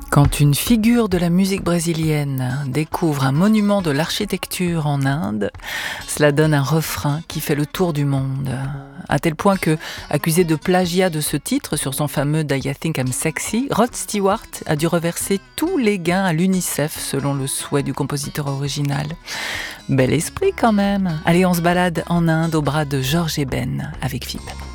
Quand une figure de la musique brésilienne découvre un monument de l'architecture en Inde, cela donne un refrain qui fait le tour du monde. À tel point que, accusé de plagiat de ce titre sur son fameux Do You Think I'm Sexy, Rod Stewart a dû reverser tous les gains à l'UNICEF selon le souhait du compositeur original. Bel esprit quand même. Allez, on se balade en Inde au bras de Georges Eben avec Philippe.